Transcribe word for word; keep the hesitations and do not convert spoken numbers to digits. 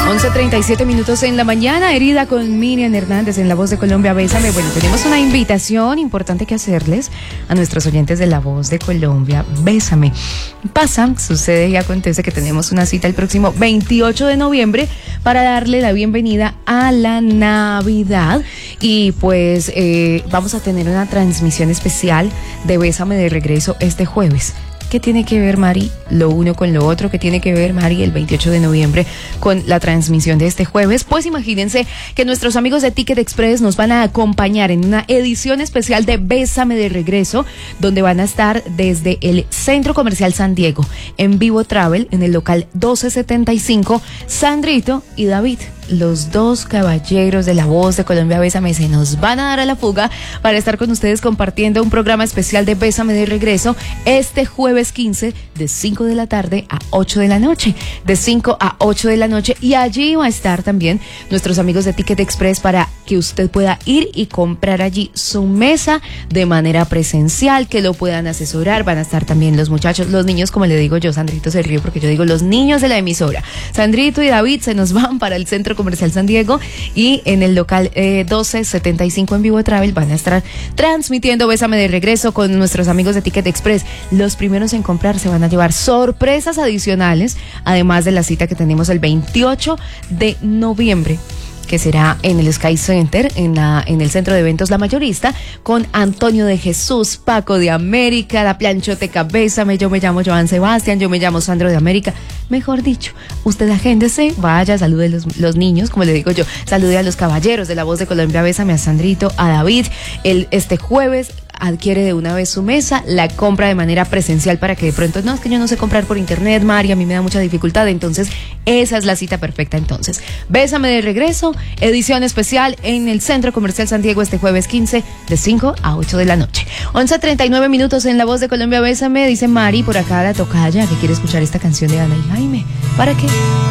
once treinta y siete minutos en la mañana, herida con Miriam Hernández en La Voz de Colombia, Bésame. Bueno, tenemos una invitación importante que hacerles a nuestros oyentes de La Voz de Colombia, Bésame. Pasa, sucede y acontece que tenemos una cita el próximo veintiocho de noviembre para darle la bienvenida a la Navidad y pues eh, vamos a tener una transmisión especial de Bésame de regreso este jueves. ¿Qué tiene que ver, Mari, lo uno con lo otro? ¿Qué tiene que ver, Mari, el veintiocho de noviembre con la transmisión de este jueves? Pues imagínense que nuestros amigos de Ticket Express nos van a acompañar en una edición especial de Bésame de regreso, donde van a estar desde el Centro Comercial San Diego, en Vivo Travel, en el local doce setenta y cinco, Sandrito y David. Los dos caballeros de La Voz de Colombia, Bésame, se nos van a dar a la fuga para estar con ustedes compartiendo un programa especial de Bésame de regreso este jueves quince de cinco de la tarde a ocho de la noche, de cinco a ocho de la noche, y allí va a estar también nuestros amigos de Ticket Express para que usted pueda ir y comprar allí su mesa de manera presencial, que lo puedan asesorar. Van a estar también los muchachos, los niños, como le digo yo, Sandrito se ríe porque yo digo los niños de la emisora. Sandrito y David se nos van para el Centro Comercial San Diego y en el local eh, doce setenta y cinco en Vivo Travel van a estar transmitiendo Bésame de regreso con nuestros amigos de Ticket Express. Los primeros en comprar se van a llevar sorpresas adicionales, además de la cita que tenemos el veintiocho de noviembre, que será en el Sky Center, en, la, en el Centro de Eventos La Mayorista, con Antonio de Jesús, Paco de América, La Planchoteca Bésame, yo me llamo Joan Sebastián, yo me llamo Sandro de América. Mejor dicho, usted agéndese, vaya, salude a los, los niños, como le digo yo, salude a los caballeros de La Voz de Colombia, Bésame, a Sandrito, a David. El, este jueves adquiere de una vez su mesa, la compra de manera presencial para que de pronto, no, es que yo no sé comprar por internet, Mari, a mí me da mucha dificultad, entonces esa es la cita perfecta. Entonces, Bésame de regreso, edición especial en el Centro Comercial San Diego este jueves quince de cinco a ocho de la noche. once treinta y nueve minutos en La Voz de Colombia, Bésame, dice Mari por acá la tocaya que quiere escuchar esta canción de Ana y Jaime. ¿Para qué?